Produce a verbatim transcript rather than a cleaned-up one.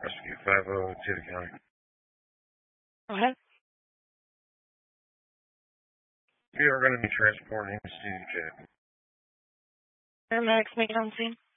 Rescue five oh, Tippah County. Go ahead. We are going to be transporting Steve J. Paramedics make it on scene.